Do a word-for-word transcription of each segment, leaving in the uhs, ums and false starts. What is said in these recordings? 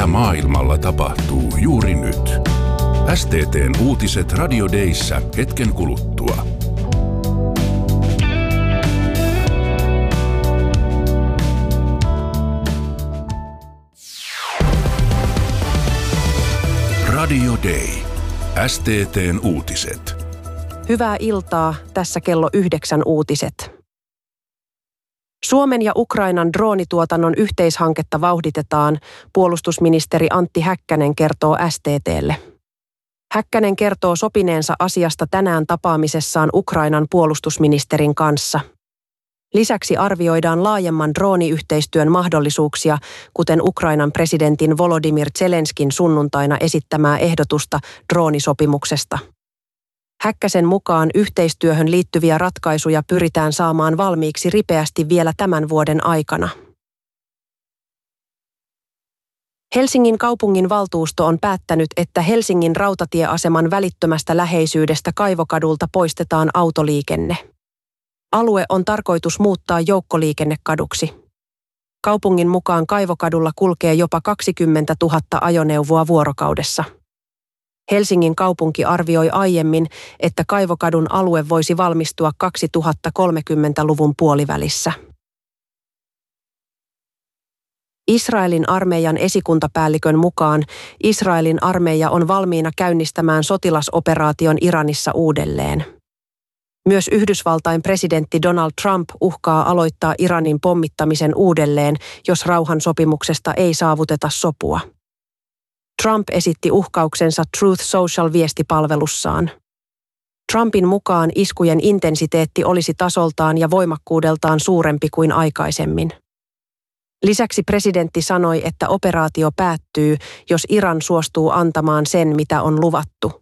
mitä maailmalla tapahtuu juuri nyt. S T T:n uutiset Radio Dayssä hetken kuluttua. Radio Day. S T T:n uutiset. Hyvää iltaa, tässä kello yhdeksän uutiset. Suomen ja Ukrainan droonituotannon yhteishanketta vauhditetaan, puolustusministeri Antti Häkkänen kertoo S T T:lle. Häkkänen kertoo sopineensa asiasta tänään tapaamisessaan Ukrainan puolustusministerin kanssa. Lisäksi arvioidaan laajemman drooniyhteistyön mahdollisuuksia, kuten Ukrainan presidentin Volodymyr Zelenskin sunnuntaina esittämää ehdotusta droonisopimuksesta. Häkkäsen mukaan yhteistyöhön liittyviä ratkaisuja pyritään saamaan valmiiksi ripeästi vielä tämän vuoden aikana. Helsingin kaupungin valtuusto on päättänyt, että Helsingin rautatieaseman välittömästä läheisyydestä Kaivokadulta poistetaan autoliikenne. Alue on tarkoitus muuttaa joukkoliikennekaduksi. Kaupungin mukaan Kaivokadulla kulkee jopa kaksikymmentätuhatta ajoneuvoa vuorokaudessa. Helsingin kaupunki arvioi aiemmin, että Kaivokadun alue voisi valmistua kaksituhattakolmekymmentäluvun puolivälissä. Israelin armeijan esikuntapäällikön mukaan Israelin armeija on valmiina käynnistämään sotilasoperaation Iranissa uudelleen. Myös Yhdysvaltain presidentti Donald Trump uhkaa aloittaa Iranin pommittamisen uudelleen, jos rauhansopimuksesta ei saavuteta sopua. Trump esitti uhkauksensa Truth Social-viestipalvelussaan. Trumpin mukaan iskujen intensiteetti olisi tasoltaan ja voimakkuudeltaan suurempi kuin aikaisemmin. Lisäksi presidentti sanoi, että operaatio päättyy, jos Iran suostuu antamaan sen, mitä on luvattu.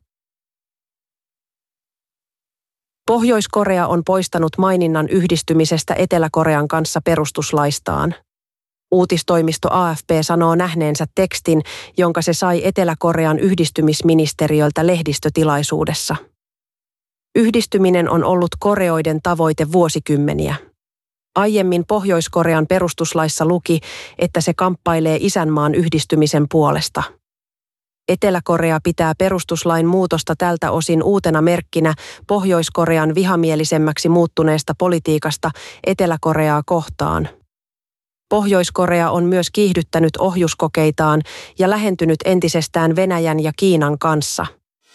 Pohjois-Korea on poistanut maininnan yhdistymisestä Etelä-Korean kanssa perustuslaistaan. Uutistoimisto A F P sanoo nähneensä tekstin, jonka se sai Etelä-Korean yhdistymisministeriöltä lehdistötilaisuudessa. Yhdistyminen on ollut koreoiden tavoite vuosikymmeniä. Aiemmin Pohjois-Korean perustuslaissa luki, että se kamppailee isänmaan yhdistymisen puolesta. Etelä-Korea pitää perustuslain muutosta tältä osin uutena merkkinä Pohjois-Korean vihamielisemmäksi muuttuneesta politiikasta Etelä-Koreaa kohtaan. Pohjois-Korea on myös kiihdyttänyt ohjuskokeitaan ja lähentynyt entisestään Venäjän ja Kiinan kanssa.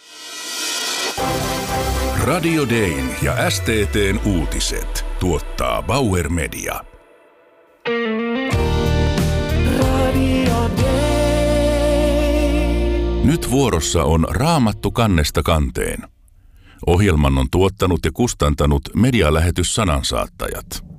Radio Dayn ja S T T:n uutiset tuottaa Bauer Media. Nyt vuorossa on Raamattu kannesta kanteen. Ohjelman on tuottanut ja kustantanut medialähetys Sanansaattajat.